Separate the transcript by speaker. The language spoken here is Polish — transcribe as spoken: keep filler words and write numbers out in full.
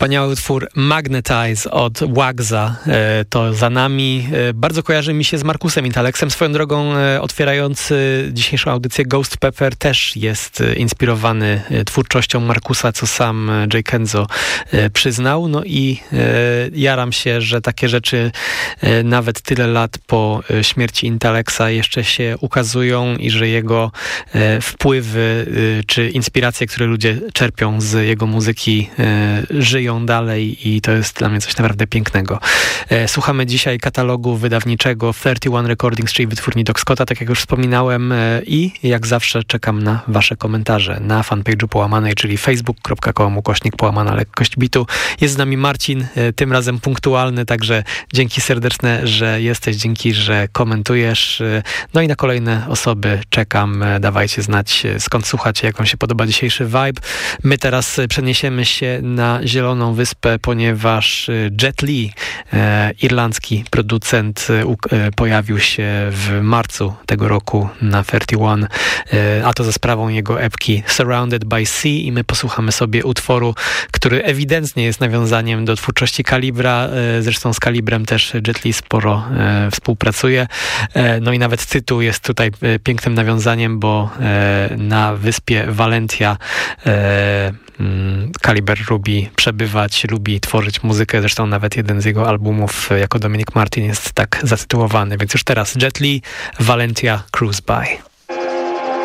Speaker 1: Wspaniały utwór Magnetize od Wagza, to za nami. Bardzo kojarzy mi się z Markusem Intaleksem. Swoją drogą otwierający dzisiejszą audycję Ghost Pepper też jest inspirowany twórczością Markusa, co sam Jay Kenzo przyznał. No i jaram się, że takie rzeczy nawet tyle lat po śmierci Intaleksa jeszcze się ukazują i że jego wpływy czy inspiracje, które ludzie czerpią z jego muzyki, żyją dalej i to jest dla mnie coś naprawdę pięknego. Słuchamy dzisiaj katalogu wydawniczego trzydzieści jeden Recordings, czyli wytwórni Doc Scotta, tak jak już wspominałem, i jak zawsze czekam na wasze komentarze na fanpage'u Połamanej, czyli facebook kropka com ukośnik połamana lekkość bitu. Jest z nami Marcin, tym razem punktualny, także dzięki serdeczne, że jesteś, dzięki, że komentujesz. No i na kolejne osoby czekam. Dawajcie znać, skąd słuchacie, jak wam się podoba dzisiejszy vibe. My teraz przeniesiemy się na Zieloną Wyspę, ponieważ Jet Li, e, irlandzki producent, e, pojawił się w marcu tego roku na trzydzieści jeden, e, a to za sprawą jego epki Surrounded by Sea, i my posłuchamy sobie utworu, który ewidentnie jest nawiązaniem do twórczości Kalibra, e, zresztą z Kalibrem też Jet Li sporo e, współpracuje, e, no i nawet tytuł jest tutaj e, pięknym nawiązaniem, bo e, na wyspie Valentia e, Kaliber lubi przebywać, lubi tworzyć muzykę, zresztą nawet jeden z jego albumów jako Dominic Martin jest tak zatytułowany, więc już teraz Jet Li, Valentia Cruise By.